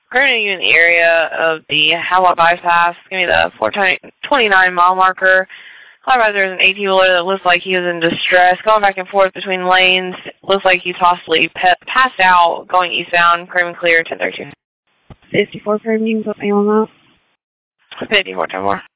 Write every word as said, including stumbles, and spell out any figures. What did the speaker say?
Currently you in the area of the Howell bypass. Give me the four twenty-nine mile marker. However, there's an eighteen-wheeler that looks like he was in distress, going back and forth between lanes. Looks like he possibly pe passed out, going eastbound. Craven clear, ten thirty-two. fifty-four Craven, you can put me on that. fifty-four, ten more.